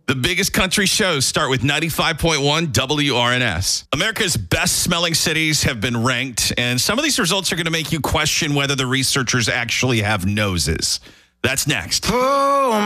The biggest country shows start with 95.1 WRNS. America's best smelling cities have been ranked, and some of these results are going to make you question whether the researchers actually have noses. That's next. Oh,